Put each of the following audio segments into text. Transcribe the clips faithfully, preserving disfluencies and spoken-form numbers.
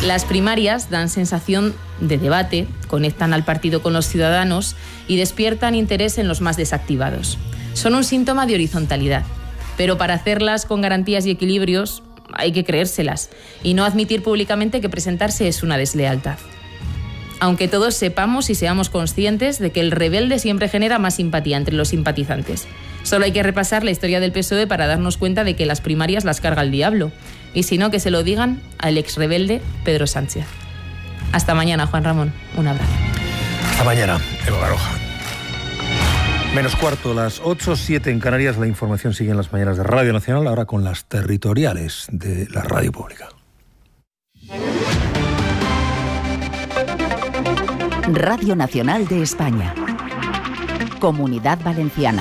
Las primarias dan sensación de debate, conectan al partido con los ciudadanos y despiertan interés en los más desactivados. Son un síntoma de horizontalidad, pero para hacerlas con garantías y equilibrios hay que creérselas y no admitir públicamente que presentarse es una deslealtad. Aunque todos sepamos y seamos conscientes de que el rebelde siempre genera más simpatía entre los simpatizantes. Solo hay que repasar la historia del P S O E para darnos cuenta de que las primarias las carga el diablo. Y si no, que se lo digan al ex rebelde Pedro Sánchez. Hasta mañana, Juan Ramón. Un abrazo. Hasta mañana, Eva Baroja. Menos cuarto, las ocho, siete en Canarias. La información sigue en las mañanas de Radio Nacional, ahora con las territoriales de la radio pública. Radio Nacional de España. Comunidad Valenciana.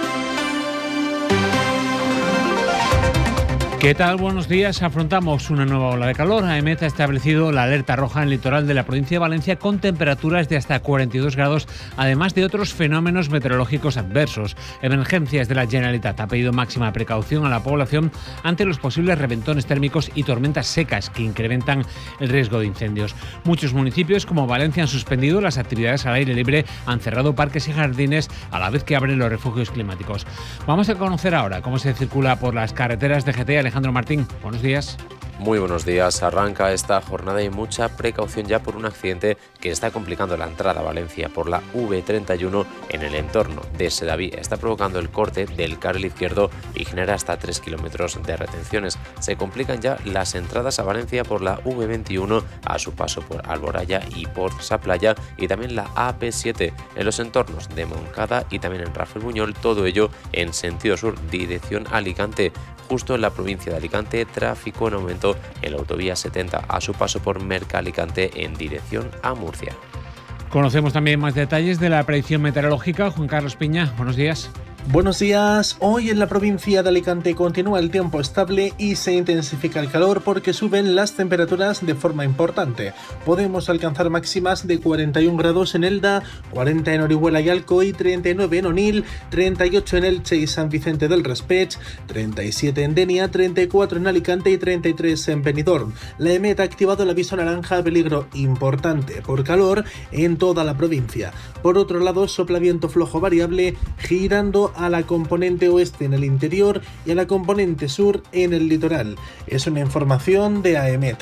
¿Qué tal? Buenos días. Afrontamos una nueva ola de calor. AEMET ha establecido la alerta roja en el litoral de la provincia de Valencia con temperaturas de hasta cuarenta y dos grados, además de otros fenómenos meteorológicos adversos. Emergencias de la Generalitat ha pedido máxima precaución a la población ante los posibles reventones térmicos y tormentas secas que incrementan el riesgo de incendios. Muchos municipios como Valencia han suspendido las actividades al aire libre, han cerrado parques y jardines a la vez que abren los refugios climáticos. Vamos a conocer ahora cómo se circula por las carreteras de G T. Alejandro Martín, buenos días. Muy buenos días. Arranca esta jornada y mucha precaución ya por un accidente que está complicando la entrada a Valencia por la V treinta y uno en el entorno de Sedaví. Está provocando el corte del carril izquierdo y genera hasta tres kilómetros de retenciones. Se complican ya las entradas a Valencia por la V veintiuno a su paso por Alboraya y por Saplaya, y también la A P siete en los entornos de Moncada y también en Rafael Buñol, todo ello en sentido sur, dirección Alicante. Justo en la provincia de Alicante, tráfico en aumento en la autovía setenta a su paso por Merca-Alicante en dirección a Murcia. Conocemos también más detalles de la predicción meteorológica. Juan Carlos Piña, buenos días. Buenos días. Hoy en la provincia de Alicante continúa el tiempo estable y se intensifica el calor porque suben las temperaturas de forma importante. Podemos alcanzar máximas de cuarenta y un grados en Elda, cuarenta en Orihuela y Alcoy, treinta y nueve en Onil, treinta y ocho en Elche y San Vicente del Raspeig, treinta y siete en Denia, treinta y cuatro en Alicante y treinta y tres en Benidorm. La EMET ha activado el aviso naranja, peligro importante por calor en toda la provincia. Por otro lado, sopla viento flojo variable girando a la componente oeste en el interior y a la componente sur en el litoral. Es una información de AEMET.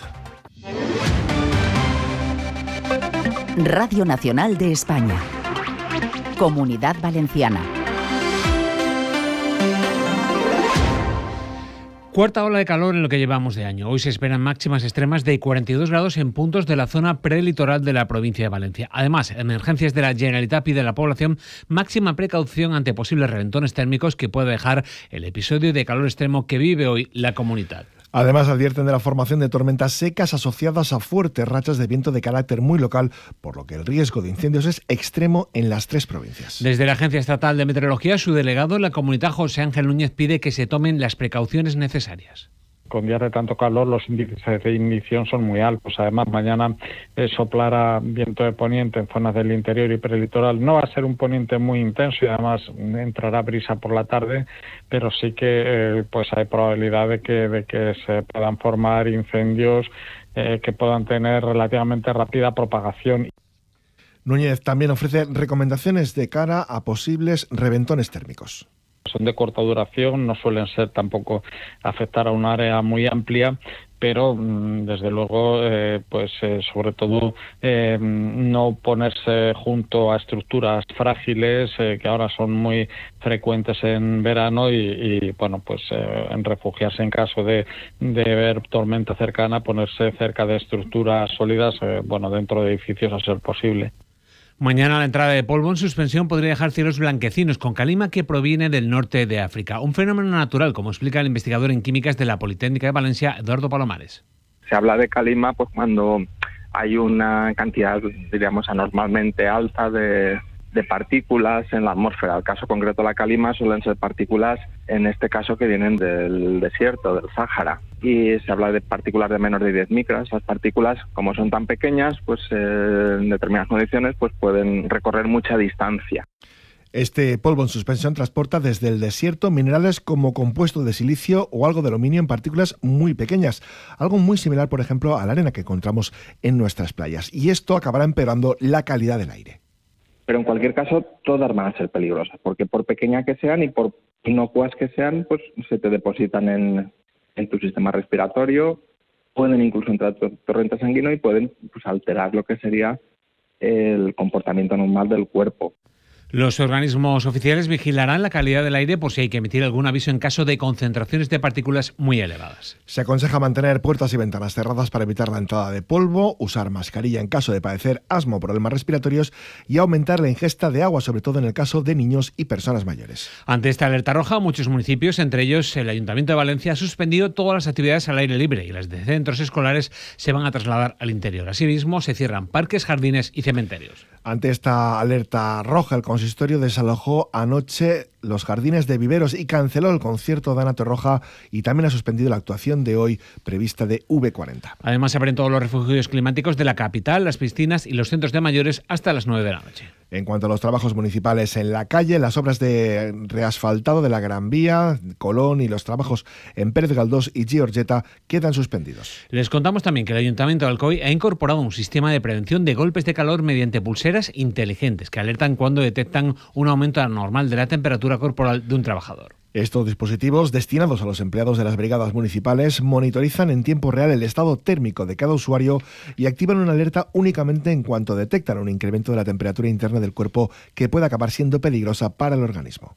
Radio Nacional de España. Comunidad Valenciana. Cuarta ola de calor en lo que llevamos de año. Hoy se esperan máximas extremas de cuarenta y dos grados en puntos de la zona prelitoral de la provincia de Valencia. Además, emergencias de la Generalitat pide a la población máxima precaución ante posibles reventones térmicos que puede dejar el episodio de calor extremo que vive hoy la comunidad. Además, advierten de la formación de tormentas secas asociadas a fuertes rachas de viento de carácter muy local, por lo que el riesgo de incendios es extremo en las tres provincias. Desde la Agencia Estatal de Meteorología, su delegado en la comunidad, José Ángel Núñez, pide que se tomen las precauciones necesarias. Con días de tanto calor los índices de ignición son muy altos. Además, mañana eh, soplará viento de poniente en zonas del interior y prelitoral. No va a ser un poniente muy intenso y además entrará brisa por la tarde, pero sí que eh, pues hay probabilidad de que, de que se puedan formar incendios eh, que puedan tener relativamente rápida propagación. Núñez también ofrece recomendaciones de cara a posibles reventones térmicos. Son de corta duración, no suelen ser tampoco afectar a un área muy amplia, pero desde luego, eh, pues eh, sobre todo eh, no ponerse junto a estructuras frágiles eh, que ahora son muy frecuentes en verano y, y bueno, pues eh, en refugiarse en caso de, de ver tormenta cercana, ponerse cerca de estructuras sólidas, eh, bueno, dentro de edificios a ser posible. Mañana la entrada de polvo en suspensión podría dejar cielos blanquecinos con calima que proviene del norte de África. Un fenómeno natural, como explica el investigador en químicas de la Politécnica de Valencia, Eduardo Palomares. Se habla de calima pues cuando hay una cantidad, diríamos, anormalmente alta de, de partículas en la atmósfera. El caso concreto de la calima suelen ser partículas, en este caso, que vienen del desierto, del Sáhara. Y se habla de partículas de menos de diez micras. Esas partículas, como son tan pequeñas, pues eh, en determinadas condiciones pues pueden recorrer mucha distancia. Este polvo en suspensión transporta desde el desierto minerales como compuesto de silicio o algo de aluminio en partículas muy pequeñas, algo muy similar, por ejemplo, a la arena que encontramos en nuestras playas. Y esto acabará empeorando la calidad del aire. Pero en cualquier caso, todas van a ser peligrosas, porque por pequeñas que sean y por inocuas que sean, pues se te depositan en, en tu sistema respiratorio, pueden incluso entrar a tu torrente sanguíneo y pueden pues, alterar lo que sería el comportamiento normal del cuerpo. Los organismos oficiales vigilarán la calidad del aire por si hay que emitir algún aviso en caso de concentraciones de partículas muy elevadas. Se aconseja mantener puertas y ventanas cerradas para evitar la entrada de polvo, usar mascarilla en caso de padecer asma o problemas respiratorios y aumentar la ingesta de agua, sobre todo en el caso de niños y personas mayores. Ante esta alerta roja, muchos municipios, entre ellos el Ayuntamiento de Valencia, ha suspendido todas las actividades al aire libre y las de centros escolares se van a trasladar al interior. Asimismo, se cierran parques, jardines y cementerios. Ante esta alerta roja, el consistorio desalojó anoche los jardines de Viveros y canceló el concierto de Ana Torroja y también ha suspendido la actuación de hoy prevista de V cuarenta. Además, se abren todos los refugios climáticos de la capital, las piscinas y los centros de mayores hasta las nueve de la noche. En cuanto a los trabajos municipales en la calle, las obras de reasfaltado de la Gran Vía, Colón y los trabajos en Pérez Galdós y Giorgetta quedan suspendidos. Les contamos también que el Ayuntamiento de Alcoy ha incorporado un sistema de prevención de golpes de calor mediante pulseras inteligentes que alertan cuando detectan un aumento anormal de la temperatura corporal de un trabajador. Estos dispositivos, destinados a los empleados de las brigadas municipales, monitorizan en tiempo real el estado térmico de cada usuario y activan una alerta únicamente en cuanto detectan un incremento de la temperatura interna del cuerpo que puede acabar siendo peligrosa para el organismo.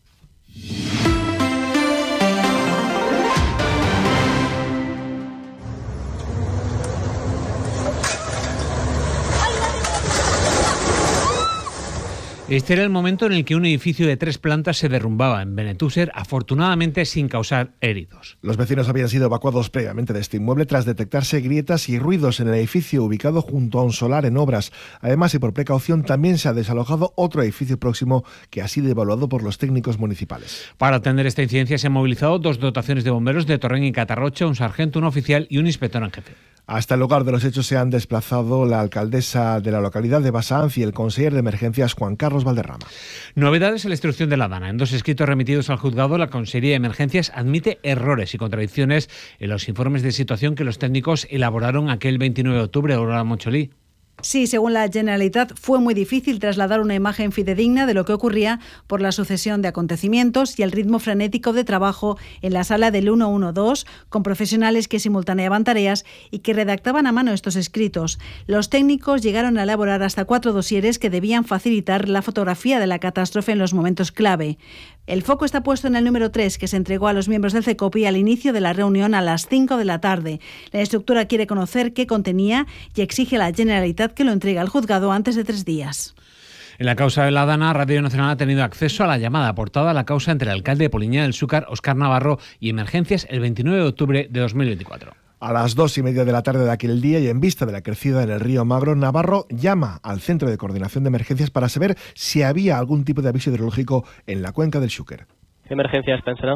Este era el momento en el que un edificio de tres plantas se derrumbaba en Benetúser, afortunadamente sin causar heridos. Los vecinos habían sido evacuados previamente de este inmueble tras detectarse grietas y ruidos en el edificio ubicado junto a un solar en obras. Además, y por precaución, también se ha desalojado otro edificio próximo que ha sido evaluado por los técnicos municipales. Para atender esta incidencia se han movilizado dos dotaciones de bomberos de Torrent y Catarrocha, un sargento, un oficial y un inspector en jefe. Hasta el lugar de los hechos se han desplazado la alcaldesa de la localidad de Basanz y el conseller de emergencias Juan Carlos Valderrama. Novedades en la instrucción de la Dana. En dos escritos remitidos al juzgado, la Consejería de Emergencias admite errores y contradicciones en los informes de situación que los técnicos elaboraron aquel veintinueve de octubre. Aurora Moncholí. Sí, según la Generalitat, fue muy difícil trasladar una imagen fidedigna de lo que ocurría por la sucesión de acontecimientos y el ritmo frenético de trabajo en la sala del ciento doce, con profesionales que simultaneaban tareas y que redactaban a mano estos escritos. Los técnicos llegaron a elaborar hasta cuatro dosieres que debían facilitar la fotografía de la catástrofe en los momentos clave. El foco está puesto en el número tres, que se entregó a los miembros del CECOPI al inicio de la reunión a las cinco de la tarde. La instructora quiere conocer qué contenía y exige a la Generalitat que lo entregue al juzgado antes de tres días. En la causa de la Dana, Radio Nacional ha tenido acceso a la llamada aportada a la causa entre el alcalde de Poliña del Xúcar, Óscar Navarro, y Emergencias el veintinueve de octubre de dos mil veinticuatro. A las dos y media de la tarde de aquel día y en vista de la crecida en el río Magro, Navarro llama al Centro de Coordinación de Emergencias para saber si había algún tipo de aviso hidrológico en la cuenca del Xúquer. Emergencias, pensarà?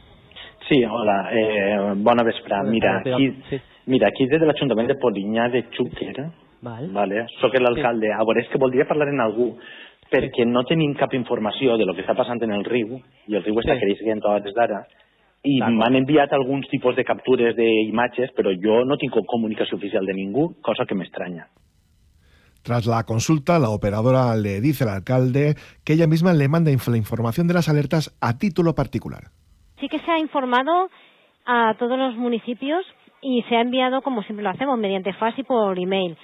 Sí, hola, eh, bona vesprà. Mira, aquí, mira, aquí des de l'Ajuntament de Polinyà de Xúquer, Val. vale, soc l'alcalde. A veure, és que voldria parlar amb algú, perquè no tenim cap informació de lo que està passant en el riu, i el riu està Sí. creixent a hores d'ara, i m'han enviat alguns tipus de captures d'imatges, però jo no tinc comunicació oficial de ningú, cosa que m'estranya. Tras la consulta, la operadora le dice al alcalde que ella misma le manda inf- la información de las alertas a título particular. Sí que se ha informado a todos los municipios y se ha enviado, como siempre lo hacemos, mediante fax y por email.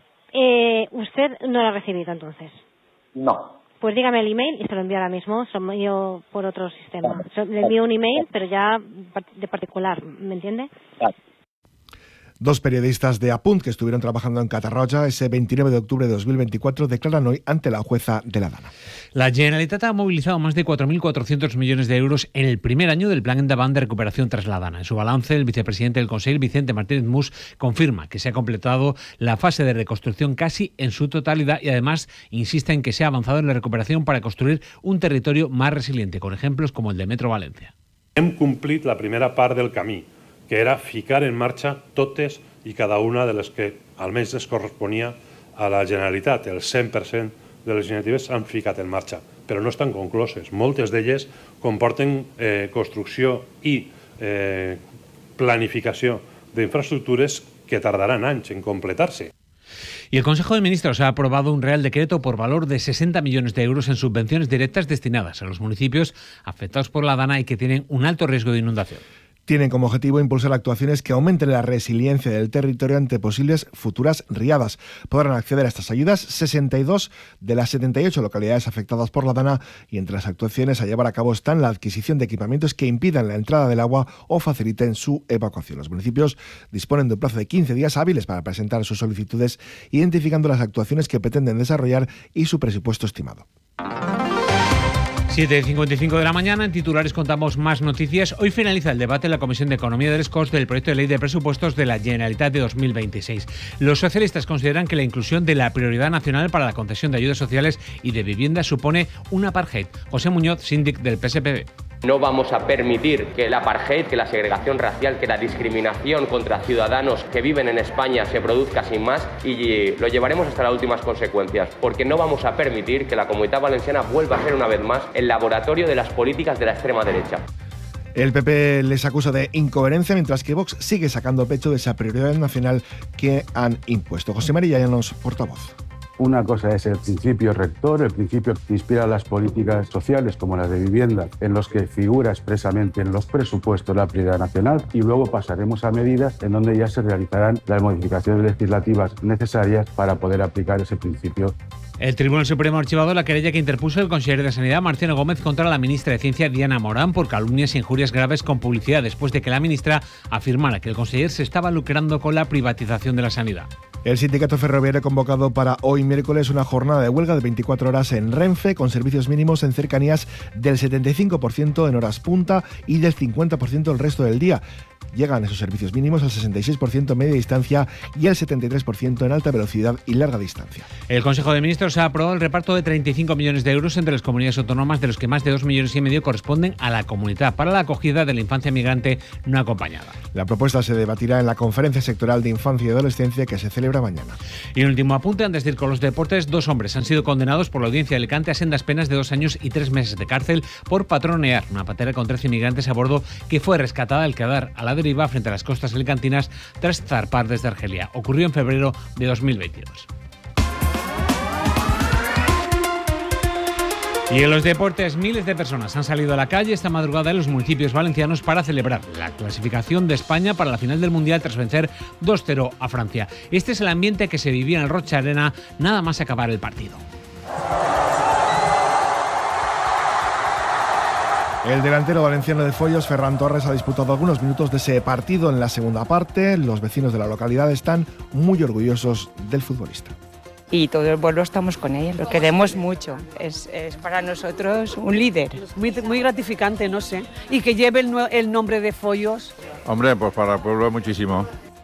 Eh, ¿Usted no lo ha recibido entonces? No. Pues dígame el email y se lo envío ahora mismo, se lo envío por otro sistema. Se- Le envío un email, pero ya de particular, ¿me entiende? Vale. Dos periodistas de Apunt que estuvieron trabajando en Catarroja ese veintinueve de octubre de dos mil veinticuatro declaran hoy ante la jueza de la Dana. La Generalitat ha movilizado más de cuatro mil cuatrocientos millones de euros en el primer año del Plan Endavant de recuperación tras la Dana. En su balance, el vicepresidente del Consejo, Vicente Martínez Mus, confirma que se ha completado la fase de reconstrucción casi en su totalidad y además insiste en que se ha avanzado en la recuperación para construir un territorio más resiliente, con ejemplos como el de Metro Valencia. Hem complit la primera part del camí, que era ficar en marxa totes i cada una de les que almenys es corresponia a la Generalitat. El cent per cent de les iniciatives s'han ficat en marxa. però no estan concloses. Moltes d'elles comporten eh, construcció i eh, planificació d'infraestructures que tardaran anys en completar-se. Y el Consejo de Ministros ha aprobado un Real Decreto por valor de sesenta millones de euros en subvenciones directas destinadas a los municipios afectados por la Dana y que tienen un alto riesgo de inundación. Tienen como objetivo impulsar actuaciones que aumenten la resiliencia del territorio ante posibles futuras riadas. Podrán acceder a estas ayudas sesenta y dos de las setenta y ocho localidades afectadas por la Dana, y entre las actuaciones a llevar a cabo están la adquisición de equipamientos que impidan la entrada del agua o faciliten su evacuación. Los municipios disponen de un plazo de quince días hábiles para presentar sus solicitudes, identificando las actuaciones que pretenden desarrollar y su presupuesto estimado. siete y cincuenta y cinco de la mañana, en titulares contamos más noticias. Hoy finaliza el debate en la Comisión de Economía del Escós del proyecto de ley de presupuestos de la Generalitat de dos mil veintiséis. Los socialistas consideran que la inclusión de la prioridad nacional para la concesión de ayudas sociales y de vivienda supone un apartheid. José Muñoz, síndic del P S P B. No vamos a permitir que el apartheid, que la segregación racial, que la discriminación contra ciudadanos que viven en España se produzca sin más, y lo llevaremos hasta las últimas consecuencias, porque no vamos a permitir que la Comunitat Valenciana vuelva a ser una vez más el laboratorio de las políticas de la extrema derecha. El P P les acusa de incoherencia, mientras que Vox sigue sacando pecho de esa prioridad nacional que han impuesto. José María Llanos, portavoz. Una cosa es el principio rector, el principio que inspira las políticas sociales como las de vivienda, en los que figura expresamente en los presupuestos la prioridad nacional, y luego pasaremos a medidas en donde ya se realizarán las modificaciones legislativas necesarias para poder aplicar ese principio. El Tribunal Supremo ha archivado la querella que interpuso el consejero de Sanidad, Marciano Gómez, contra la ministra de Ciencia, Diana Morán, por calumnias e injurias graves con publicidad, después de que la ministra afirmara que el consejero se estaba lucrando con la privatización de la sanidad. El sindicato ferroviario ha convocado para hoy miércoles una jornada de huelga de veinticuatro horas en Renfe, con servicios mínimos en cercanías del setenta y cinco por ciento en horas punta y del cincuenta por ciento el resto del día. Llegan esos servicios mínimos al sesenta y seis por ciento en media distancia y al setenta y tres por ciento en alta velocidad y larga distancia. El Consejo de Ministros ha aprobado el reparto de treinta y cinco millones de euros entre las comunidades autónomas, de los que más de dos millones y medio corresponden a la comunidad para la acogida de la infancia migrante no acompañada. La propuesta se debatirá en la Conferencia Sectorial de Infancia y Adolescencia, que se celebra mañana. Y un último apunte antes de ir con los deportes. Dos hombres han sido condenados por la Audiencia de Alicante a sendas penas de dos años y tres meses de cárcel por patronear una patera con trece inmigrantes a bordo que fue rescatada al quedar a la deriva frente a las costas alicantinas tras zarpar desde Argelia. Ocurrió en febrero de dos mil veintidós. Y en los deportes, miles de personas han salido a la calle esta madrugada en los municipios valencianos para celebrar la clasificación de España para la final del Mundial tras vencer dos cero a Francia. Este es el ambiente que se vivía en el Rocha Arena nada más acabar el partido. El delantero valenciano de Follos, Ferran Torres, ha disputado algunos minutos de ese partido en la segunda parte. Los vecinos de la localidad están muy orgullosos del futbolista. Y todo el pueblo estamos con él, lo queremos mucho, es, es para nosotros un líder. Muy, muy gratificante, no sé, y que lleve el, el nombre de Follos. Hombre, pues para el pueblo muchísimo.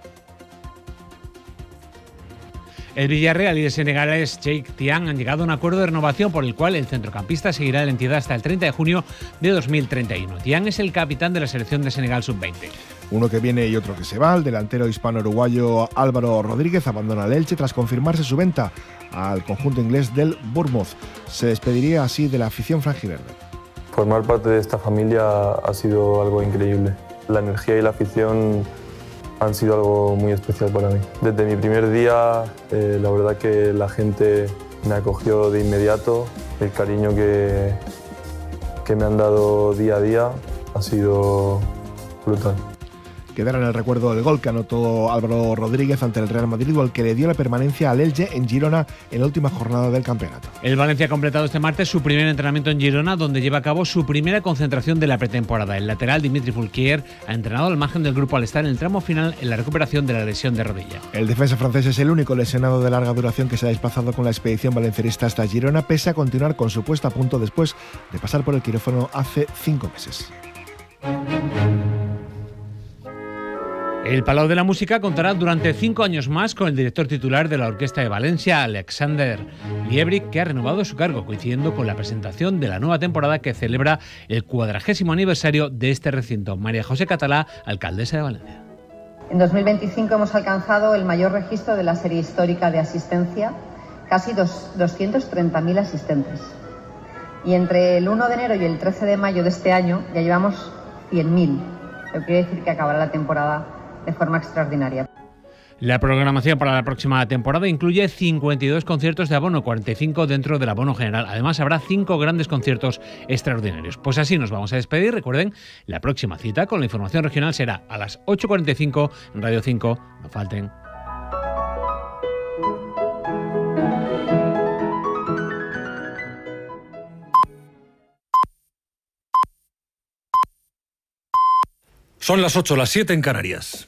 El Villarreal y el senegalés Cheikh Tidiane han llegado a un acuerdo de renovación por el cual el centrocampista seguirá en la entidad hasta el treinta de junio de dos mil treinta y uno. Tidiane es el capitán de la selección de Senegal sub veinte. Uno que viene y otro que se va. El delantero hispano-uruguayo Álvaro Rodríguez abandona el Elche tras confirmarse su venta al conjunto inglés del Bournemouth. Se despediría así de la afición franjiverde. Formar parte de esta familia ha sido algo increíble. La energía y la afición han sido algo muy especial para mí. Desde mi primer día, eh, la verdad que la gente me acogió de inmediato. El cariño que, que me han dado día a día ha sido brutal. Quedará en el recuerdo el gol que anotó Álvaro Rodríguez ante el Real Madrid, el que le dio la permanencia al Elche en Girona en la última jornada del campeonato. El Valencia ha completado este martes su primer entrenamiento en Girona, donde lleva a cabo su primera concentración de la pretemporada. El lateral Dimitri Foulquier ha entrenado al margen del grupo al estar en el tramo final en la recuperación de la lesión de rodilla. El defensa francés es el único lesionado de larga duración que se ha desplazado con la expedición valencianista hasta Girona, pese a continuar con su puesta a punto después de pasar por el quirófano hace cinco meses. El Palau de la Música contará durante cinco años más con el director titular de la Orquesta de Valencia, Alexander Liebrich, que ha renovado su cargo, coincidiendo con la presentación de la nueva temporada que celebra el cuadragésimo aniversario de este recinto. María José Catalá, alcaldesa de Valencia. En dos mil veinticinco hemos alcanzado el mayor registro de la serie histórica de asistencia, casi doscientos treinta mil asistentes. Y entre el uno de enero y el trece de mayo de este año ya llevamos cien mil, lo que quiere decir que acabará la temporada de forma extraordinaria. La programación para la próxima temporada incluye cincuenta y dos conciertos de abono, cuarenta y cinco dentro del abono general. Además, habrá cinco grandes conciertos extraordinarios. Pues así nos vamos a despedir. Recuerden, la próxima cita con la información regional será a las ocho cuarenta y cinco en Radio cinco. No falten. Son las ocho, las siete en Canarias.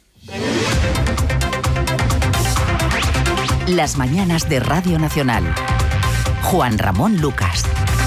Las mañanas de Radio Nacional. Juan Ramón Lucas.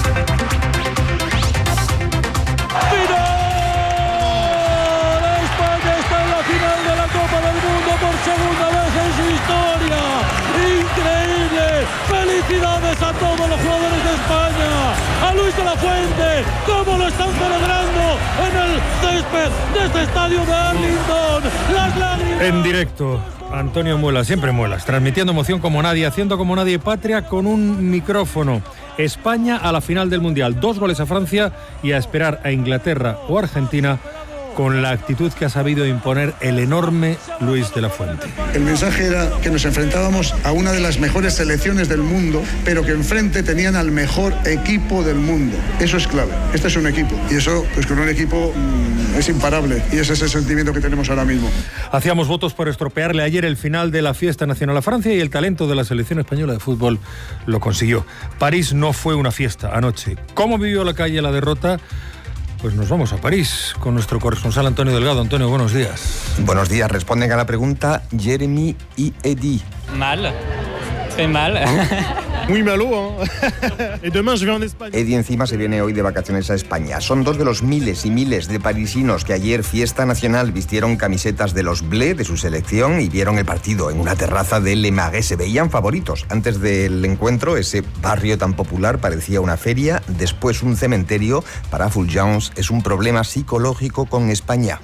España está en la final de la Copa del Mundo por segunda vez en su historia. ¡Increíble! ¡Felicidades a todos los jugadores de España! ¡A Luis de la Fuente! ¡Cómo lo están celebrando en el césped de este estadio de Arlington! ¡Las lágrimas! En directo, Antonio Muelas, siempre Muelas, transmitiendo emoción como nadie, haciendo como nadie patria con un micrófono. España a la final del Mundial, dos goles a Francia y a esperar a Inglaterra o Argentina con la actitud que ha sabido imponer el enorme Luis de la Fuente. El mensaje era que nos enfrentábamos a una de las mejores selecciones del mundo, pero que enfrente tenían al mejor equipo del mundo. Eso es clave. Este es un equipo. Y eso, pues con un equipo mmm, es imparable. Y ese es el sentimiento que tenemos ahora mismo. Hacíamos votos por estropearle ayer el final de la fiesta nacional a Francia y el talento de la selección española de fútbol lo consiguió. París no fue una fiesta anoche. ¿Cómo vivió la calle la derrota? Pues nos vamos a París con nuestro corresponsal Antonio Delgado. Antonio, buenos días. Buenos días. Responden a la pregunta Jeremy y Eddie. Mal. Estoy mal. Muy malo, ¿eh? Eddie encima se viene hoy de vacaciones a España. Son dos de los miles y miles de parisinos que ayer, fiesta nacional, vistieron camisetas de los Bleus de su selección y vieron el partido en una terraza de Le Marais. Se veían favoritos. Antes del encuentro, ese barrio tan popular parecía una feria, después un cementerio. Para Fulgence es un problema psicológico con España.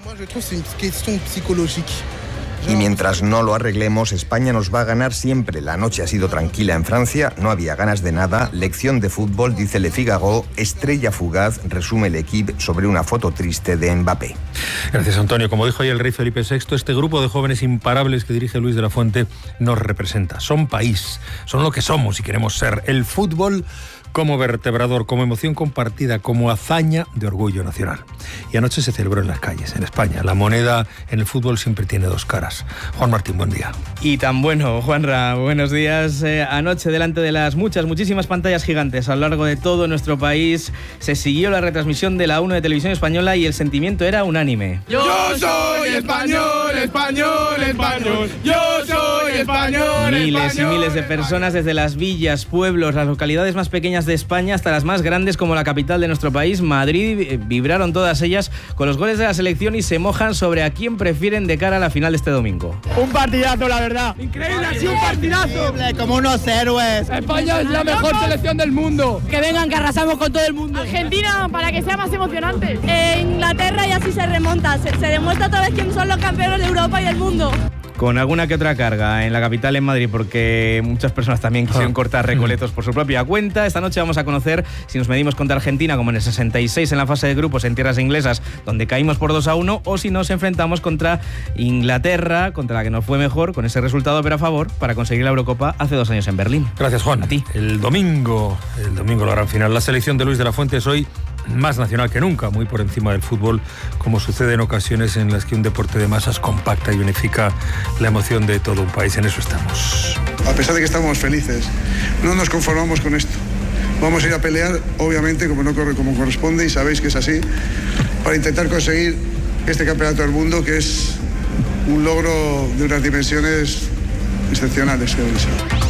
Y mientras no lo arreglemos, España nos va a ganar siempre. La noche ha sido tranquila en Francia, no había ganas de nada. Lección de fútbol, dice Le Figaro. Estrella fugaz, resume el equipo sobre una foto triste de Mbappé. Gracias, Antonio. Como dijo ayer el rey Felipe sexto, este grupo de jóvenes imparables que dirige Luis de la Fuente nos representa. Son país, son lo que somos y queremos ser. El fútbol como vertebrador, como emoción compartida, como hazaña de orgullo nacional. Y anoche se celebró en las calles, en España. La moneda en el fútbol siempre tiene dos caras. Juan Martín, buen día. Y tan bueno, Juanra, buenos días. Eh, anoche, delante de las muchas, muchísimas pantallas gigantes a lo largo de todo nuestro país, se siguió la retransmisión de la uno de Televisión Española y el sentimiento era unánime. Yo soy español, español, español. Yo soy español, Miles español, y miles de personas desde las villas, pueblos, las localidades más pequeñas de España hasta las más grandes como la capital de nuestro país, Madrid, vibraron todas ellas con los goles de la selección y se mojan sobre a quién prefieren de cara a la final de este domingo. Un partidazo, la verdad. Increíble, ha sido un partidazo. Como unos héroes. España es la mejor selección del mundo. Que vengan, que arrasamos con todo el mundo. Argentina, para que sea más emocionante. Eh, Inglaterra y así se remonta. Se, se demuestra otra vez quién son los campeones de Europa y del mundo. Con alguna que otra carga en la capital, en Madrid, porque muchas personas también quisieron cortar recoletos por su propia cuenta. Esta noche vamos a conocer si nos medimos contra Argentina, como en el sesenta y seis en la fase de grupos en tierras inglesas, donde caímos por dos a uno, o si nos enfrentamos contra Inglaterra, contra la que nos fue mejor, con ese resultado pero a favor, para conseguir la Eurocopa hace dos años en Berlín. Gracias, Juan. A ti. El domingo, el domingo la gran final. La selección de Luis de la Fuente es hoy más nacional que nunca, muy por encima del fútbol, como sucede en ocasiones en las que un deporte de masas compacta y unifica la emoción de todo un país. En eso estamos. A pesar de que estamos felices, no nos conformamos con esto. Vamos a ir a pelear, obviamente, como, no corre, como corresponde, y sabéis que es así, para intentar conseguir este campeonato del mundo, que es un logro de unas dimensiones excepcionales, creo que sí.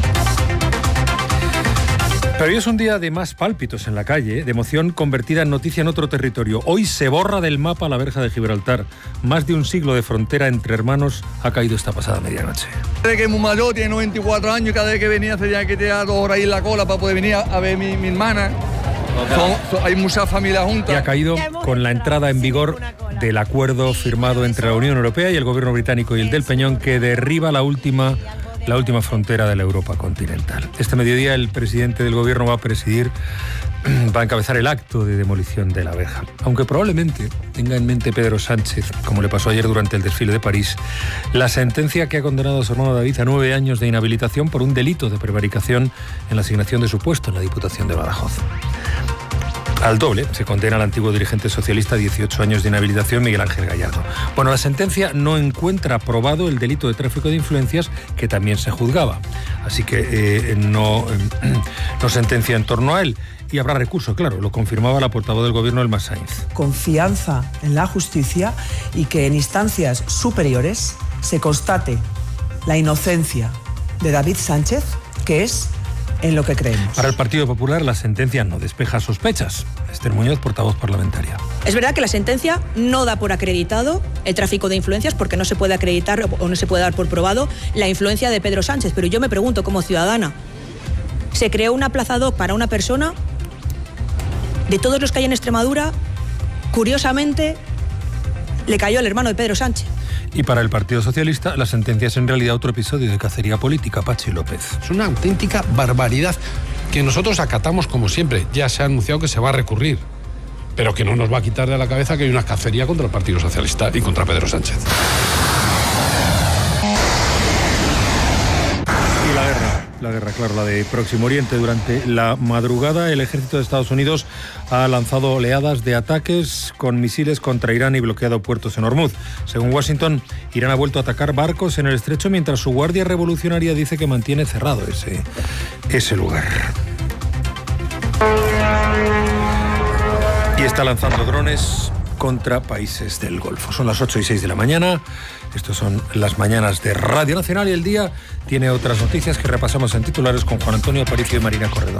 Pero hoy es un día de más pálpitos en la calle, de emoción convertida en noticia en otro territorio. Hoy se borra del mapa la verja de Gibraltar. Más de un siglo de frontera entre hermanos ha caído esta pasada medianoche. Desde que es muy mayor, tiene noventa y cuatro años, y cada vez que venía se tenía que tirar dos horas ahí en la cola para poder venir a ver mi, mi hermana. Son, son, hay muchas familias juntas. Y ha caído con la entrada en vigor del acuerdo firmado entre la Unión Europea y el gobierno británico y el del Peñón, que derriba la última la última frontera de la Europa continental. Este mediodía el presidente del gobierno va a presidir, va a encabezar el acto de demolición de la verja. Aunque probablemente tenga en mente Pedro Sánchez, como le pasó ayer durante el desfile de París, la sentencia que ha condenado a su hermano David a nueve años de inhabilitación por un delito de prevaricación en la asignación de su puesto en la Diputación de Badajoz. Al doble se condena al antiguo dirigente socialista a dieciocho años de inhabilitación, Miguel Ángel Gallardo. Bueno, la sentencia no encuentra probado el delito de tráfico de influencias, que también se juzgaba. Así que eh, no, eh, no sentencia en torno a él. Y habrá recurso, claro, lo confirmaba la portavoz del gobierno, Elma Sainz. Confianza en la justicia y que en instancias superiores se constate la inocencia de David Sánchez, que es en lo que creemos. Para el Partido Popular la sentencia no despeja sospechas. Esther Muñoz, portavoz parlamentaria. Es verdad que la sentencia no da por acreditado el tráfico de influencias, porque no se puede acreditar o no se puede dar por probado la influencia de Pedro Sánchez. Pero yo me pregunto, como ciudadana, ¿se creó una plaza doc para una persona? De todos los que hay en Extremadura, curiosamente, le cayó al hermano de Pedro Sánchez. Y para el Partido Socialista, la sentencia es en realidad otro episodio de cacería política. Pachi López. Es una auténtica barbaridad que nosotros acatamos como siempre. Ya se ha anunciado que se va a recurrir, pero que no nos va a quitar de la cabeza que hay una cacería contra el Partido Socialista y contra Pedro Sánchez. Y la guerra. La guerra, claro, la de Próximo Oriente. Durante la madrugada, el ejército de Estados Unidos ha lanzado oleadas de ataques con misiles contra Irán y bloqueado puertos en Hormuz. Según Washington, Irán ha vuelto a atacar barcos en el estrecho, mientras su Guardia Revolucionaria dice que mantiene cerrado ese, ese lugar. Y está lanzando drones contra países del Golfo. Son las ocho y seis de la mañana. Estos son las mañanas de Radio Nacional y el día tiene otras noticias que repasamos en titulares con Juan Antonio Aparicio y Marina Corredor.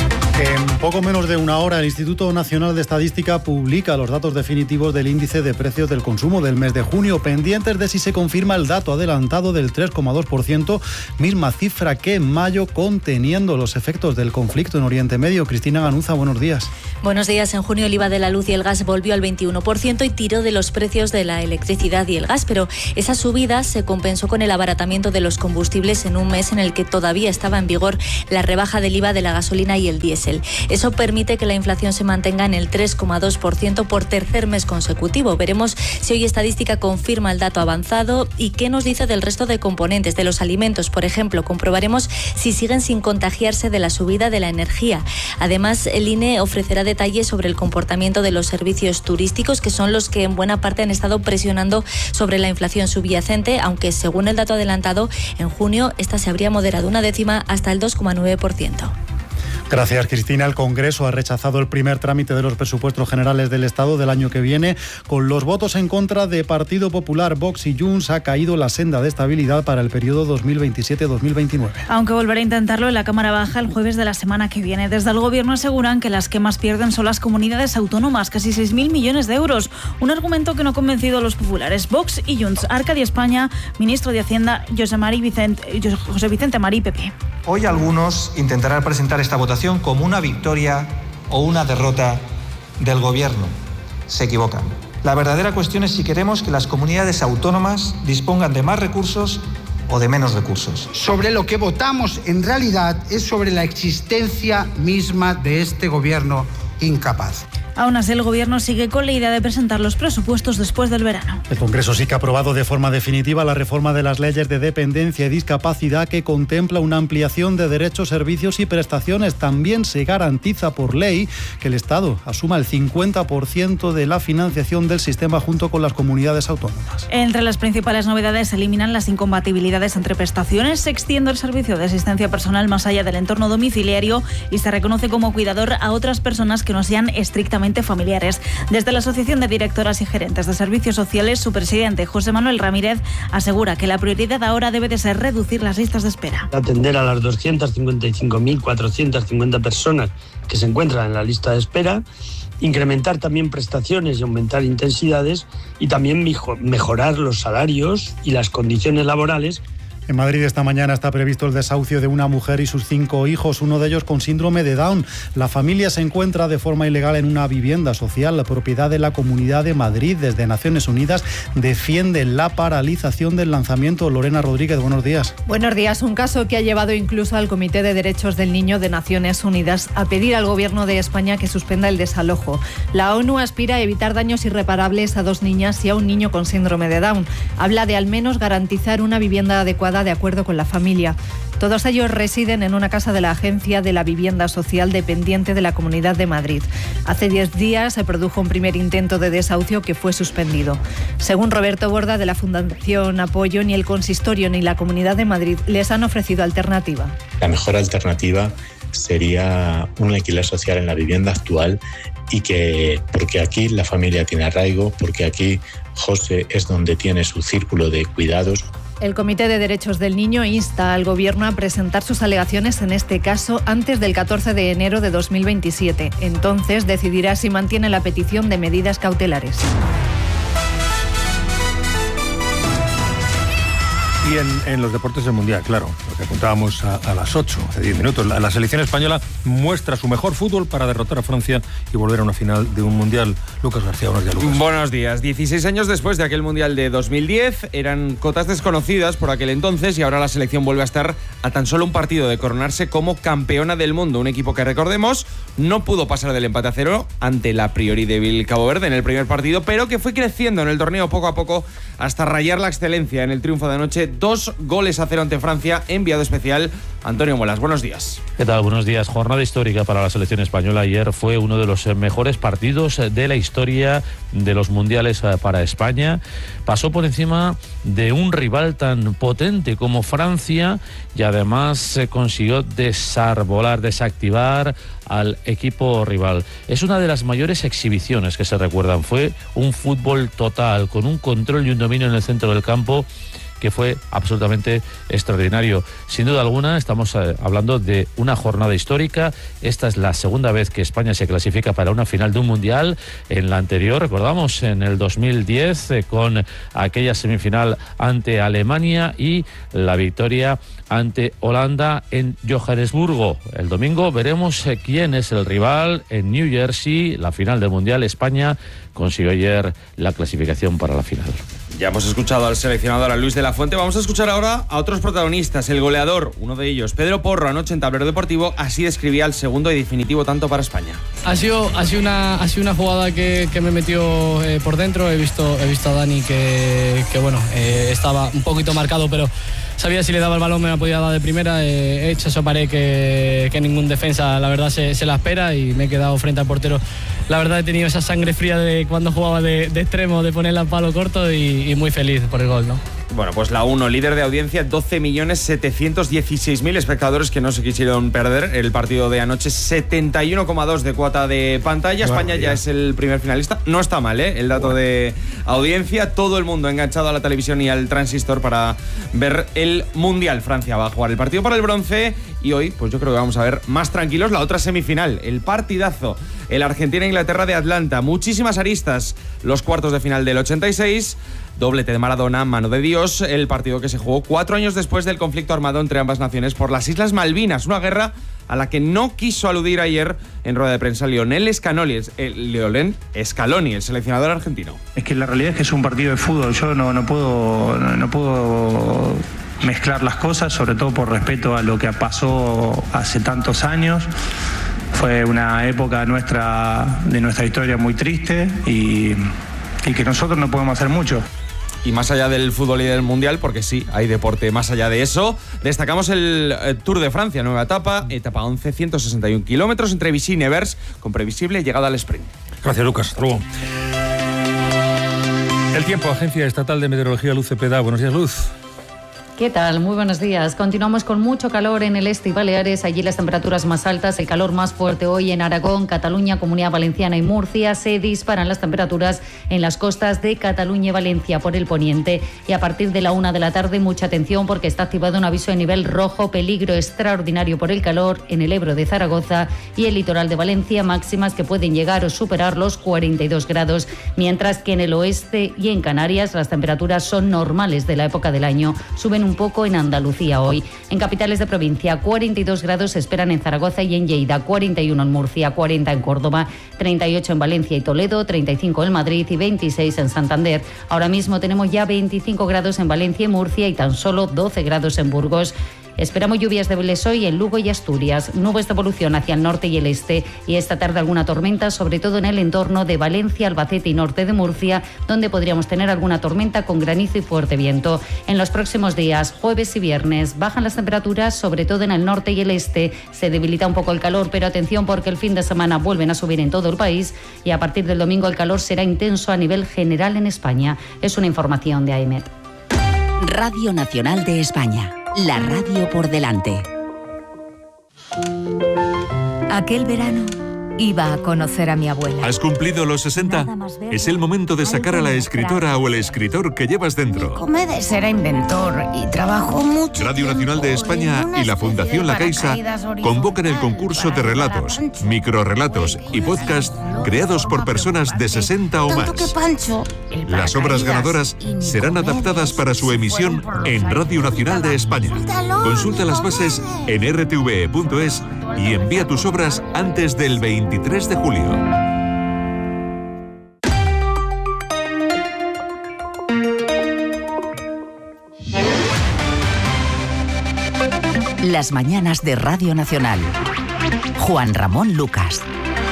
En poco menos de una hora, el Instituto Nacional de Estadística publica los datos definitivos del índice de precios del consumo del mes de junio, pendientes de si se confirma el dato adelantado del tres coma dos por ciento, misma cifra que en mayo, conteniendo los efectos del conflicto en Oriente Medio. Cristina Ganuza, buenos días. Buenos días. En junio el I V A de la luz y el gas volvió al veintiuno por ciento y tiró de los precios de la electricidad y el gas, pero esa subida se compensó con el abaratamiento de los combustibles en un mes en el que todavía estaba en vigor la rebaja del I V A de la gasolina y el diésel. Eso permite que la inflación se mantenga en el tres coma dos por ciento por tercer mes consecutivo. Veremos si hoy Estadística confirma el dato avanzado y qué nos dice del resto de componentes, de los alimentos. Por ejemplo, comprobaremos si siguen sin contagiarse de la subida de la energía. Además, el I N E ofrecerá detalles sobre el comportamiento de los servicios turísticos, que son los que en buena parte han estado presionando sobre la inflación subyacente, aunque según el dato adelantado, en junio esta se habría moderado una décima hasta el dos coma nueve por ciento. Gracias, Cristina. El Congreso ha rechazado el primer trámite de los presupuestos generales del Estado del año que viene. Con los votos en contra de Partido Popular, Vox y Junts, ha caído la senda de estabilidad para el periodo dos mil veintisiete dos mil veintinueve. Aunque volverá a intentarlo en la Cámara Baja el jueves de la semana que viene. Desde el Gobierno aseguran que las que más pierden son las comunidades autónomas, casi seis mil millones de euros. Un argumento que no ha convencido a los populares. Vox y Junts. Arcadi España, ministro de Hacienda, José, Mari Vicente, José Vicente Marí, P P. Hoy algunos intentarán presentar esta votación como una victoria o una derrota del Gobierno. Se equivocan. La verdadera cuestión es si queremos que las comunidades autónomas dispongan de más recursos o de menos recursos. Sobre lo que votamos en realidad es sobre la existencia misma de este Gobierno incapaz. Aún así, el Gobierno sigue con la idea de presentar los presupuestos después del verano. El Congreso sí que ha aprobado de forma definitiva la reforma de las leyes de dependencia y discapacidad, que contempla una ampliación de derechos, servicios y prestaciones. También se garantiza por ley que el Estado asuma el cincuenta por ciento de la financiación del sistema junto con las comunidades autónomas. Entre las principales novedades se eliminan las incompatibilidades entre prestaciones, se extiende el servicio de asistencia personal más allá del entorno domiciliario y se reconoce como cuidador a otras personas que no sean estrictamente familiares. Desde la Asociación de Directoras y Gerentes de Servicios Sociales, su presidente, José Manuel Ramírez, asegura que la prioridad ahora debe de ser reducir las listas de espera. Atender a las doscientas cincuenta y cinco mil cuatrocientas cincuenta personas que se encuentran en la lista de espera, incrementar también prestaciones y aumentar intensidades y también mejorar los salarios y las condiciones laborales En Madrid esta mañana está previsto el desahucio de una mujer y sus cinco hijos, uno de ellos con síndrome de Down. La familia se encuentra de forma ilegal en una vivienda social, la propiedad de la Comunidad de Madrid. Desde Naciones Unidas defienden la paralización del lanzamiento. Lorena Rodríguez, buenos días. Buenos días. Un caso que ha llevado incluso al Comité de Derechos del Niño de Naciones Unidas a pedir al Gobierno de España que suspenda el desalojo. La ONU aspira a evitar daños irreparables a dos niñas y a un niño con síndrome de Down. Habla de al menos garantizar una vivienda adecuada de acuerdo con la familia. Todos ellos residen en una casa de la Agencia de la Vivienda Social dependiente de la Comunidad de Madrid. Hace diez días se produjo un primer intento de desahucio que fue suspendido. Según Roberto Borda de la Fundación Apoyo, ni el Consistorio ni la Comunidad de Madrid les han ofrecido alternativa. La mejor alternativa sería un alquiler social en la vivienda actual y que, porque aquí la familia tiene arraigo, porque aquí José es donde tiene su círculo de cuidados. El Comité de Derechos del Niño insta al Gobierno a presentar sus alegaciones en este caso antes del catorce de enero de dos mil veintisiete. Entonces decidirá si mantiene la petición de medidas cautelares. Y en, en los deportes del Mundial, claro, lo que apuntábamos a, a las ocho, hace diez minutos. La, la selección española muestra su mejor fútbol para derrotar a Francia y volver a una final de un Mundial. Lucas García, buenos días, Lucas. Buenos días. dieciséis años después de aquel Mundial de dos mil diez, eran cotas desconocidas por aquel entonces y ahora la selección vuelve a estar a tan solo un partido de coronarse como campeona del mundo. Un equipo que, recordemos, no pudo pasar del empate a cero ante la a priori débil Cabo Verde en el primer partido, pero que fue creciendo en el torneo poco a poco hasta rayar la excelencia en el triunfo de anoche. Dos goles a cero ante Francia. Enviado especial Antonio Molas, buenos días. ¿Qué tal? Buenos días. Jornada histórica para la selección española. Ayer fue uno de los mejores partidos de la historia de los mundiales para España. Pasó por encima de un rival tan potente como Francia y además se consiguió desarbolar, desactivar al equipo rival. Es una de las mayores exhibiciones que se recuerdan. Fue un fútbol total, con un control y un dominio en el centro del campo que fue absolutamente extraordinario. Sin duda alguna, estamos eh, hablando de una jornada histórica. Esta es la segunda vez que España se clasifica para una final de un Mundial. En la anterior, recordamos, en el dos mil diez, eh, con aquella semifinal ante Alemania y la victoria ante Holanda en Johannesburgo. El domingo veremos eh, quién es el rival en New Jersey, la final del Mundial. España consiguió ayer la clasificación para la final. Ya hemos escuchado al seleccionador, a Luis de la Fuente. Vamos a escuchar ahora a otros protagonistas. El goleador, uno de ellos, Pedro Porro, anoche en Tablero Deportivo, así describía el segundo y definitivo tanto para España. Ha sido, ha sido, una, ha sido una jugada que, que me metió eh, por dentro. He visto, he visto a Dani que, que bueno, eh, estaba un poquito marcado, pero sabía si le daba el balón me la podía dar de primera. Eh, he hecho esa pared que, que ningún defensa, la verdad, se, se la espera y me he quedado frente al portero. La verdad, he tenido esa sangre fría de cuando jugaba de, de extremo, de ponerla al palo corto y, y muy feliz por el gol, ¿no? Bueno, pues la uno, líder de audiencia, doce millones setecientos dieciséis mil espectadores que no se quisieron perder el partido de anoche, setenta y uno coma dos de cuota de pantalla. España ya es el primer finalista. No está mal, ¿eh? El dato de audiencia. Todo el mundo enganchado a la televisión y al transistor para ver el Mundial. Francia va a jugar el partido para el bronce y hoy, pues yo creo que vamos a ver más tranquilos la otra semifinal, el partidazo, el Argentina-Inglaterra de Atlanta. Muchísimas aristas, los cuartos de final del ochenta y seis. Doblete de Maradona, mano de Dios, el partido que se jugó cuatro años después del conflicto armado entre ambas naciones por las Islas Malvinas, una guerra a la que no quiso aludir ayer en rueda de prensa Lionel Scaloni, el, Lionel Scaloni, el seleccionador argentino. Es que la realidad es que es un partido de fútbol, yo no, no puedo, no, no puedo mezclar las cosas, sobre todo por respeto a lo que pasó hace tantos años. Fue una época nuestra, de nuestra historia muy triste y, y que nosotros no podemos hacer mucho. Y más allá del fútbol y del Mundial, porque sí, hay deporte más allá de eso, destacamos el, el Tour de Francia, nueva etapa, etapa once, ciento sesenta y un kilómetros entre Vichy y Nevers, con previsible llegada al sprint. Gracias, Lucas. Hasta luego. El tiempo, Agencia Estatal de Meteorología, Luz Cepeda. Buenos días, Luz. ¿Qué tal? Muy buenos días. Continuamos con mucho calor en el este y Baleares. Allí las temperaturas más altas, el calor más fuerte hoy en Aragón, Cataluña, Comunidad Valenciana y Murcia. Se disparan las temperaturas en las costas de Cataluña y Valencia por el poniente. Y a partir de la una de la tarde, mucha atención porque está activado un aviso de nivel rojo, peligro extraordinario por el calor en el Ebro de Zaragoza y el litoral de Valencia, máximas que pueden llegar o superar los cuarenta y dos grados, mientras que en el oeste y en Canarias las temperaturas son normales de la época del año. Suben un un poco en Andalucía hoy. En capitales de provincia, cuarenta y dos grados se esperan en Zaragoza y en Lleida, cuarenta y uno en Murcia, cuarenta en Córdoba, treinta y ocho en Valencia y Toledo, treinta y cinco en Madrid y veintiséis en Santander. Ahora mismo tenemos ya veinticinco grados en Valencia y Murcia y tan solo doce grados en Burgos. Esperamos lluvias débiles hoy en Lugo y Asturias, nubes de evolución hacia el norte y el este y esta tarde alguna tormenta, sobre todo en el entorno de Valencia, Albacete y norte de Murcia, donde podríamos tener alguna tormenta con granizo y fuerte viento. En los próximos días, jueves y viernes, bajan las temperaturas, sobre todo en el norte y el este. Se debilita un poco el calor, pero atención porque el fin de semana vuelven a subir en todo el país y a partir del domingo el calor será intenso a nivel general en España. Es una información de AEMET. Radio Nacional de España. La radio por delante. Aquel verano iba a conocer a mi abuela. ¿Has cumplido los sesenta? Es el momento de sacar a la escritora o el escritor que llevas dentro. Comedes era inventor y trabajó mucho. Radio Nacional de España y la Fundación La Caixa convocan el concurso de relatos, microrrelatos y podcast creados por personas de sesenta o más. Las obras ganadoras serán adaptadas para su emisión en Radio Nacional de España. Consulta las bases en r t v e punto es y envía tus obras antes del veintitrés de julio. Las mañanas de Radio Nacional. Juan Ramón Lucas.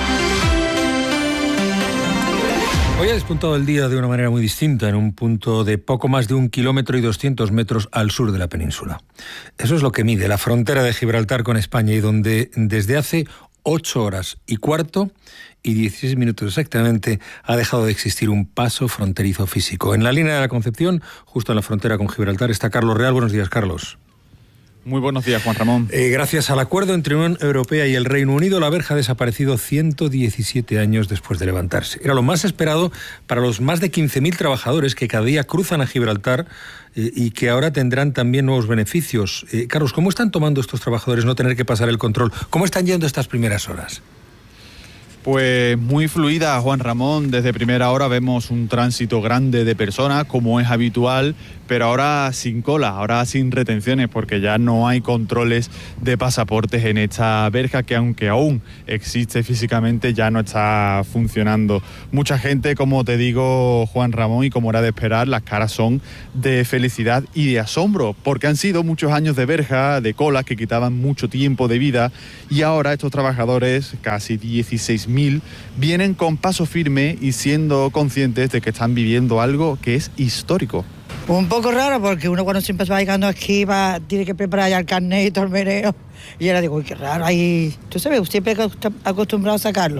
Hoy ha despuntado el día de una manera muy distinta en un punto de poco más de un kilómetro y doscientos metros al sur de la península. Eso es lo que mide la frontera de Gibraltar con España y donde desde hace ocho horas y cuarto y dieciséis minutos exactamente ha dejado de existir un paso fronterizo físico. En la línea de la Concepción, justo en la frontera con Gibraltar, está Carlos Real. Buenos días, Carlos. Muy buenos días, Juan Ramón. Eh, gracias al acuerdo entre Unión Europea y el Reino Unido, la verja ha desaparecido ciento diecisiete años después de levantarse. Era lo más esperado para los más de quince mil trabajadores que cada día cruzan a Gibraltar eh, y que ahora tendrán también nuevos beneficios. Eh, Carlos, ¿cómo están tomando estos trabajadores no tener que pasar el control? ¿Cómo están yendo estas primeras horas? Pues muy fluida, Juan Ramón. Desde primera hora vemos un tránsito grande de personas, como es habitual, pero ahora sin cola, ahora sin retenciones, porque ya no hay controles de pasaportes en esta verja que, aunque aún existe físicamente, ya no está funcionando. Mucha gente, como te digo, Juan Ramón, y como era de esperar, las caras son de felicidad y de asombro, porque han sido muchos años de verja, de colas que quitaban mucho tiempo de vida, y ahora estos trabajadores, casi dieciséis mil, vienen con paso firme y siendo conscientes de que están viviendo algo que es histórico. Un poco raro porque uno cuando siempre va llegando aquí va, tiene que preparar ya el carnet y todo el meneo. Y ahora digo, uy, qué raro, ahí, tú sabes, siempre acostumbrado a sacarlo.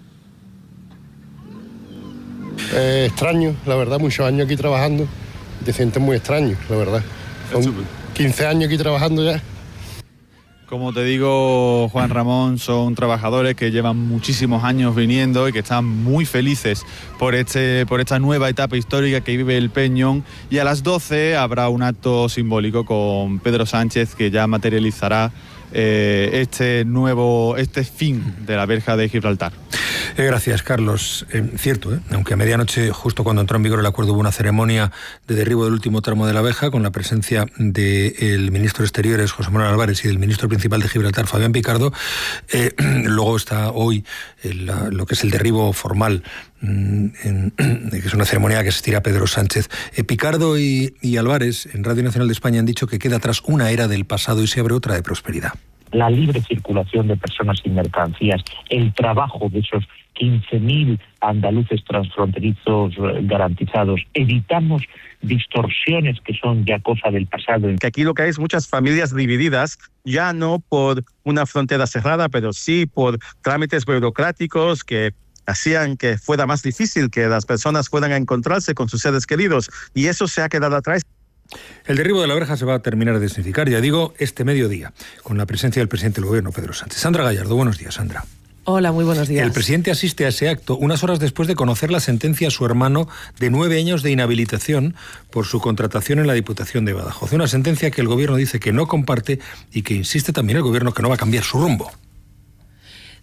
Eh, extraño, la verdad, muchos años aquí trabajando, te sientes muy extraño, la verdad. Son quince años aquí trabajando ya. Como te digo, Juan Ramón, son trabajadores que llevan muchísimos años viniendo y que están muy felices por, este, por esta nueva etapa histórica que vive el Peñón. Y a las doce habrá un acto simbólico con Pedro Sánchez que ya materializará eh, este nuevo, este fin de la verja de Gibraltar. Eh, gracias, Carlos. Eh, cierto, ¿eh? Aunque a medianoche, justo cuando entró en vigor el acuerdo, hubo una ceremonia de derribo del último tramo de la verja con la presencia del ministro de Exteriores, José Manuel Álvarez, y del ministro principal de Gibraltar, Fabián Picardo. Eh, luego está hoy el, lo que es el derribo formal, en, en, que es una ceremonia que asistirá Pedro Sánchez. Eh, Picardo y, y Álvarez, en Radio Nacional de España, han dicho que queda atrás una era del pasado y se abre otra de prosperidad. La libre circulación de personas y mercancías, el trabajo de esos quince mil andaluces transfronterizos garantizados. Evitamos distorsiones que son ya cosa del pasado. Que aquí lo que hay es muchas familias divididas, ya no por una frontera cerrada, pero sí por trámites burocráticos que hacían que fuera más difícil que las personas puedan encontrarse con sus seres queridos, y eso se ha quedado atrás. El derribo de la verja se va a terminar de significar, ya digo, este mediodía, con la presencia del presidente del Gobierno, Pedro Sánchez. Sandra Gallardo, buenos días, Sandra. Hola, muy buenos días. El presidente asiste a ese acto unas horas después de conocer la sentencia a su hermano de nueve años de inhabilitación por su contratación en la Diputación de Badajoz. Una sentencia que el Gobierno dice que no comparte y que insiste también el Gobierno que no va a cambiar su rumbo.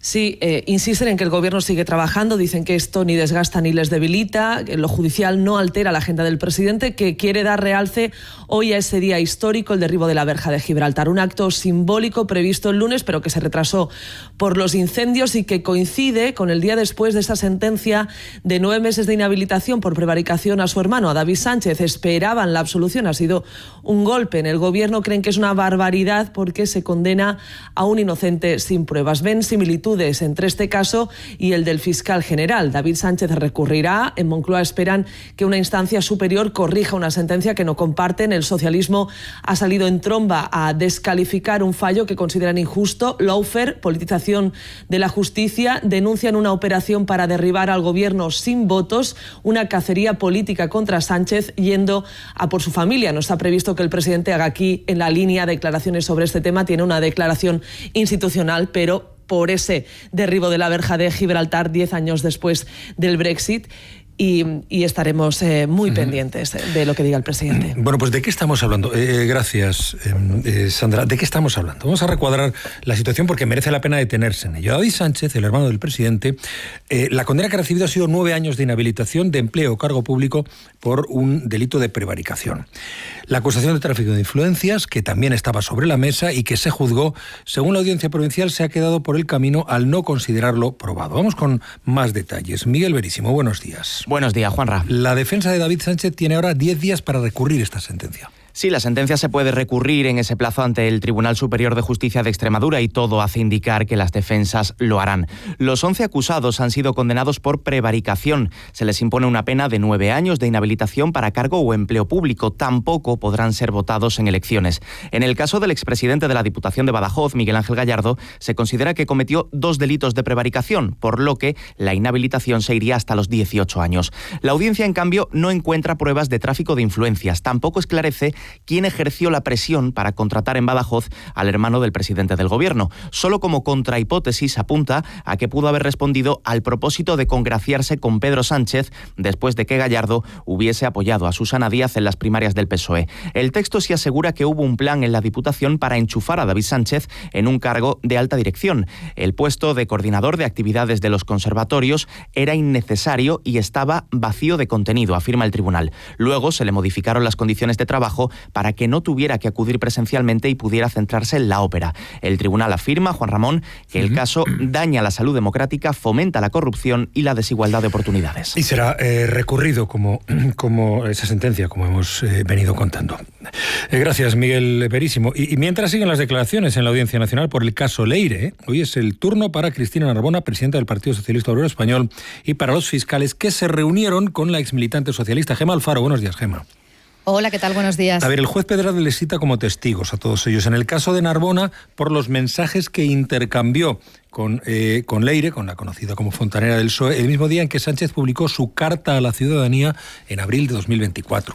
Sí, eh, insisten en que el gobierno sigue trabajando, dicen que esto ni desgasta ni les debilita, que lo judicial no altera la agenda del presidente, que quiere dar realce hoy a ese día histórico, el derribo de la verja de Gibraltar, un acto simbólico previsto el lunes, pero que se retrasó por los incendios y que coincide con el día después de esa sentencia de nueve meses de inhabilitación por prevaricación a su hermano, a David Sánchez. Esperaban la absolución, ha sido un golpe. En el gobierno creen que es una barbaridad porque se condena a un inocente sin pruebas. Ven similitud entre este caso y el del fiscal general. David Sánchez recurrirá. En Moncloa esperan que una instancia superior corrija una sentencia que no comparten. El socialismo ha salido en tromba a descalificar un fallo que consideran injusto. Lawfare, politización de la justicia, denuncian una operación para derribar al gobierno sin votos, una cacería política contra Sánchez yendo a por su familia. No está previsto que el presidente haga aquí en la línea declaraciones sobre este tema. Tiene una declaración institucional, pero por ese derribo de la verja de Gibraltar diez años después del Brexit. Y, y estaremos eh, muy uh-huh. pendientes de lo que diga el presidente. Bueno, pues ¿de qué estamos hablando? Eh, gracias, eh, eh, Sandra. ¿De qué estamos hablando? Vamos a recuadrar la situación porque merece la pena detenerse en ello. David Sánchez, el hermano del presidente, eh, la condena que ha recibido ha sido nueve años de inhabilitación de empleo o cargo público por un delito de prevaricación. La acusación de tráfico de influencias, que también estaba sobre la mesa y que se juzgó, según la Audiencia Provincial, se ha quedado por el camino al no considerarlo probado. Vamos con más detalles. Miguel Verísimo, buenos días. Buenos días, Juanra. La defensa de David Sánchez tiene ahora diez días para recurrir esta sentencia. Sí, la sentencia se puede recurrir en ese plazo ante el Tribunal Superior de Justicia de Extremadura y todo hace indicar que las defensas lo harán. Los once acusados han sido condenados por prevaricación. Se les impone una pena de nueve años de inhabilitación para cargo o empleo público. Tampoco podrán ser votados en elecciones. En el caso del expresidente de la Diputación de Badajoz, Miguel Ángel Gallardo, se considera que cometió dos delitos de prevaricación, por lo que la inhabilitación se iría hasta los dieciocho años. La audiencia, en cambio, no encuentra pruebas de tráfico de influencias. Tampoco esclarece quién ejerció la presión para contratar en Badajoz al hermano del presidente del gobierno. Solo como contrahipótesis apunta a que pudo haber respondido al propósito de congraciarse con Pedro Sánchez después de que Gallardo hubiese apoyado a Susana Díaz en las primarias del P S O E. El texto sí asegura que hubo un plan en la Diputación para enchufar a David Sánchez en un cargo de alta dirección. El puesto de coordinador de actividades de los conservatorios era innecesario y estaba vacío de contenido, afirma el tribunal. Luego se le modificaron las condiciones de trabajo para que no tuviera que acudir presencialmente y pudiera centrarse en la ópera. El tribunal afirma, Juan Ramón, que el caso daña la salud democrática, fomenta la corrupción y la desigualdad de oportunidades. Y será eh, recurrido como, como esa sentencia, como hemos eh, venido contando. Eh, gracias, Miguel Verísimo. Y, y mientras siguen las declaraciones en la Audiencia Nacional por el caso Leire, ¿eh? Hoy es el turno para Cristina Narbona, presidenta del Partido Socialista Obrero Español, y para los fiscales que se reunieron con la exmilitante socialista Gemma Alfaro. Buenos días, Gemma. Hola, ¿qué tal? Buenos días. A ver, el juez Pedraza les cita como testigos a todos ellos. En el caso de Narbona, por los mensajes que intercambió con, eh, con Leire, con la conocida como fontanera del P S O E, el mismo día en que Sánchez publicó su carta a la ciudadanía en abril de dos mil veinticuatro.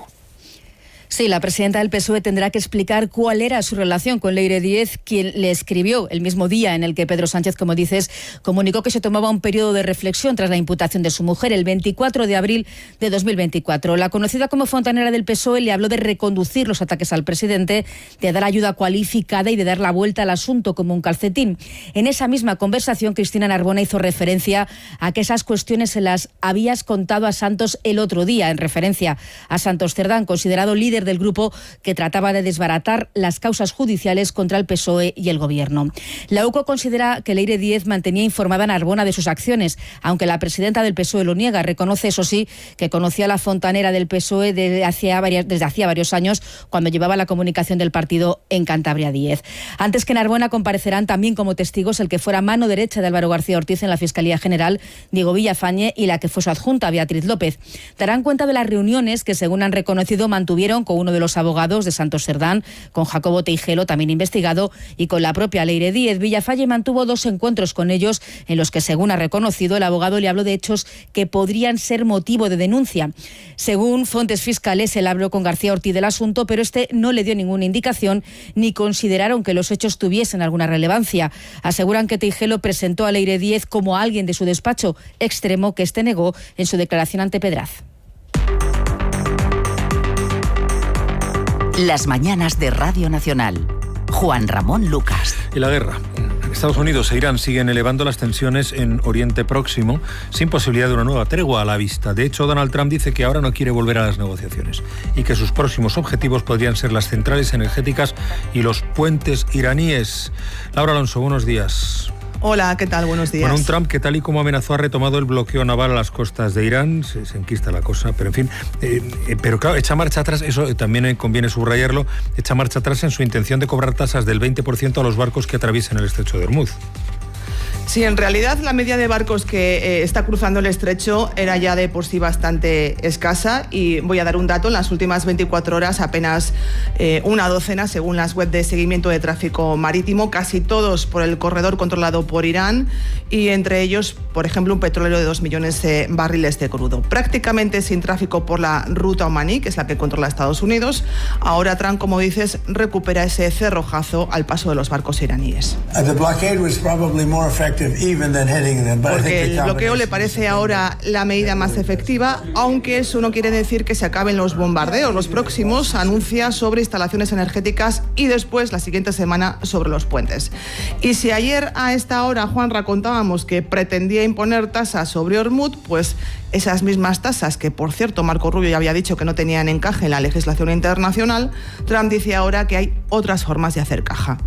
Sí, la presidenta del P S O E tendrá que explicar cuál era su relación con Leire Díez, quien le escribió el mismo día en el que Pedro Sánchez, como dices, comunicó que se tomaba un periodo de reflexión tras la imputación de su mujer, el veinticuatro de abril de dos mil veinticuatro. La conocida como fontanera del P S O E le habló de reconducir los ataques al presidente, de dar ayuda cualificada y de dar la vuelta al asunto como un calcetín. En esa misma conversación, Cristina Narbona hizo referencia a que esas cuestiones se las habías contado a Santos el otro día, en referencia a Santos Cerdán, considerado líder del grupo que trataba de desbaratar las causas judiciales contra el P S O E y el gobierno. La U C O considera que Leire Díez mantenía informada a Narbona de sus acciones, aunque la presidenta del P S O E lo niega. Reconoce, eso sí, que conocía a la fontanera del P S O E desde hacía, varias, desde hacía varios años, cuando llevaba la comunicación del partido en Cantabria Díez. Antes que Narbona comparecerán también como testigos el que fuera mano derecha de Álvaro García Ortiz en la Fiscalía General, Diego Villafañe, y la que fue su adjunta, Beatriz López. Darán cuenta de las reuniones que, según han reconocido, mantuvieron con uno de los abogados de Santos Cerdán, con Jacobo Teijelo, también investigado, y con la propia Leire Díez. Villafañe mantuvo dos encuentros con ellos en los que, según ha reconocido, el abogado le habló de hechos que podrían ser motivo de denuncia. Según fuentes fiscales, él habló con García Ortiz del asunto, pero este no le dio ninguna indicación ni consideraron que los hechos tuviesen alguna relevancia. Aseguran que Teijelo presentó a Leire Díez como a alguien de su despacho, extremo que este negó en su declaración ante Pedraz. Las mañanas de Radio Nacional. Juan Ramón Lucas. Y la guerra. Estados Unidos e Irán siguen elevando las tensiones en Oriente Próximo sin posibilidad de una nueva tregua a la vista. De hecho, Donald Trump dice que ahora no quiere volver a las negociaciones y que sus próximos objetivos podrían ser las centrales energéticas y los puentes iraníes. Laura Alonso, buenos días. Hola, ¿qué tal? Buenos días. Bueno, un Trump que tal y como amenazó ha retomado el bloqueo naval a las costas de Irán, se, se enquista la cosa, pero en fin, eh, eh, pero claro, echa marcha atrás, eso también eh, conviene subrayarlo, echa marcha atrás en su intención de cobrar tasas del veinte por ciento a los barcos que atraviesen el estrecho de Hormuz. Sí, en realidad la media de barcos que eh, está cruzando el estrecho era ya de por sí bastante escasa y voy a dar un dato, en las últimas veinticuatro horas apenas eh, una docena según las webs de seguimiento de tráfico marítimo, casi todos por el corredor controlado por Irán y entre ellos, por ejemplo, un petrolero de dos millones de barriles de crudo. Prácticamente sin tráfico por la ruta omaní, que es la que controla Estados Unidos. Ahora Trump, como dices, recupera ese cerrojazo al paso de los barcos iraníes. Porque el bloqueo le parece ahora la medida más efectiva, aunque eso no quiere decir que se acaben los bombardeos. Los próximos anuncia sobre instalaciones energéticas y después, la siguiente semana, sobre los puentes. Y si ayer a esta hora, Juanra, contábamos que pretendía imponer tasas sobre Hormuz, pues esas mismas tasas, que por cierto Marco Rubio ya había dicho que no tenían encaje en la legislación internacional, Trump dice ahora que hay otras formas de hacer caja.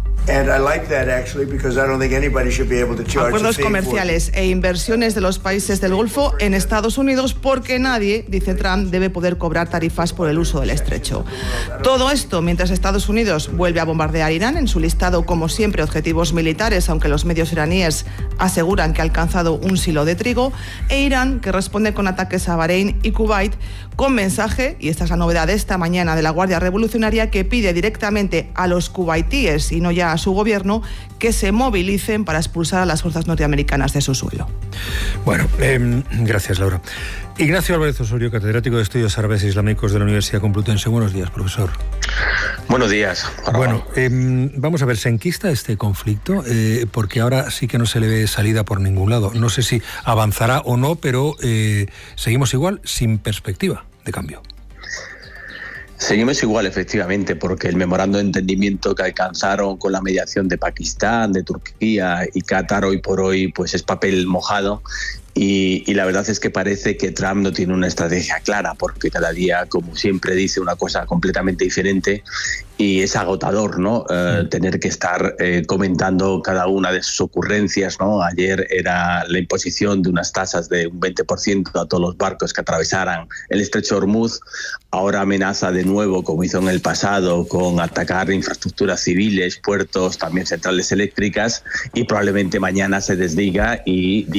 Acuerdos comerciales e inversiones de los países del Golfo en Estados Unidos porque nadie, dice Trump, debe poder cobrar tarifas por el uso del estrecho. Todo esto mientras Estados Unidos vuelve a bombardear Irán en su listado, como siempre, objetivos militares, aunque los medios iraníes aseguran que ha alcanzado un silo de trigo, e Irán, que responde con ataques a Bahrein y Kuwait, con mensaje, y esta es la novedad de esta mañana de la Guardia Revolucionaria, que pide directamente a los kuwaitíes y no ya a su gobierno que se movilicen para expulsar a las fuerzas norteamericanas de su suelo. Bueno, eh, gracias, Laura. Ignacio Álvarez Osorio, catedrático de Estudios Árabes e Islámicos de la Universidad Complutense. Buenos días, profesor. Buenos días. Bueno, eh, vamos a ver, ¿se enquista este conflicto? Eh, porque ahora sí que no se le ve salida por ningún lado. No sé si avanzará o no, pero eh, seguimos igual, sin perspectiva de cambio. Seguimos igual, efectivamente, porque el memorando de entendimiento que alcanzaron con la mediación de Pakistán, de Turquía y Qatar hoy por hoy pues es papel mojado. Y, y la verdad es que parece que Trump no tiene una estrategia clara, porque cada día, como siempre, dice una cosa completamente diferente y es agotador, ¿no? Eh, tener que estar eh, comentando cada una de sus ocurrencias, ¿no? Ayer era la imposición de unas tasas de un veinte por ciento a todos los barcos que atravesaran el estrecho de Hormuz. Ahora amenaza de nuevo, como hizo en el pasado, con atacar infraestructuras civiles, puertos, también centrales eléctricas, y probablemente mañana se desdiga y